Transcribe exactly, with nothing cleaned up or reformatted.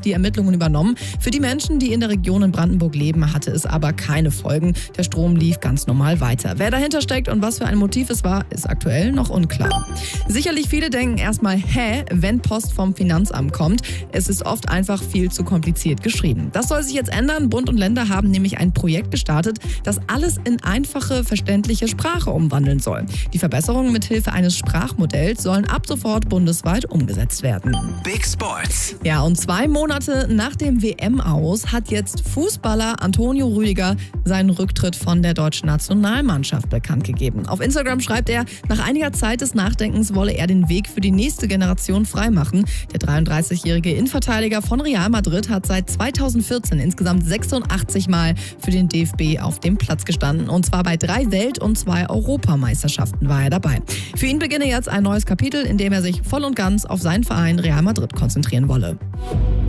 die Ermittlungen übernommen. Für die Menschen, die in der Region in Brandenburg leben, hatte es aber keine Folgen. Der Strom lief ganz normal weiter. Wer dahinter steckt und was für ein Motiv es war, ist aktuell noch unklar. Sicherlich viele denken erstmal, hä, wenn Post vom Finanzamt kommt. Es ist oft einfach viel zu kompliziert geschrieben. Das soll sich jetzt ändern. Bund und Länder haben nämlich ein Projekt gestartet, das alles in einfache, verständliche Sprache umwandeln soll. Die Verbesserungen mithilfe eines Sprachmodells sollen ab sofort bundesweit umgesetzt werden. Big Sports. Ja, und zwei Monate nach dem W M-Aus hat jetzt Fußballer Antonio Rüdiger seinen Rücktritt von der deutschen Nationalmannschaft bekannt gegeben. Auf Instagram schreibt er, nach einiger Zeit des Nachdenkens wolle er den Weg für die nächste Generation freimachen. Der dreiunddreißigjährige Innenverteidiger von Real Madrid hat seit zweitausendvierzehn insgesamt sechsundachtzig Mal für den D F B auf dem Platz gestanden. Und zwar bei drei Welt- und zwei Europameisterschaften war er dabei. Für ihn beginne jetzt ein neues Kapitel, in dem er sich voll und ganz auf seinen Verein Real Madrid konzentrieren wolle.